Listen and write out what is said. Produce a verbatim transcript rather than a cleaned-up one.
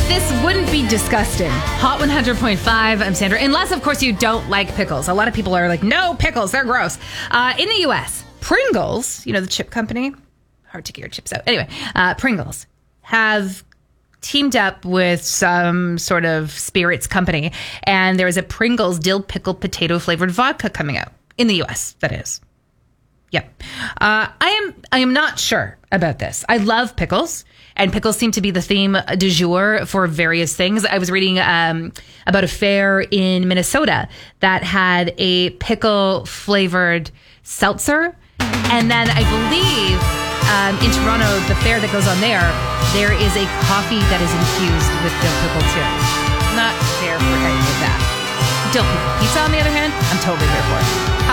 this wouldn't be disgusting. Hot one hundred point five, I'm Sandra. Unless, of course, you don't like pickles. A lot of people are like, no, pickles, they're gross. Uh, in the U S, Pringles, you know, the chip company, hard to get your chips out. Anyway, uh, Pringles have teamed up with some sort of spirits company, and there is a Pringles dill pickle potato flavored vodka coming out in the U S, that is. Yep. Uh, I am I am not sure about this. I love pickles, and pickles seem to be the theme du jour for various things. I was reading um, about a fair in Minnesota that had a pickle-flavored seltzer, and then I believe um, in Toronto, the fair that goes on there, there is a coffee that is infused with dill pickle too. Not there for any of that. Dill pickle pizza, on the other hand, I'm totally here for it.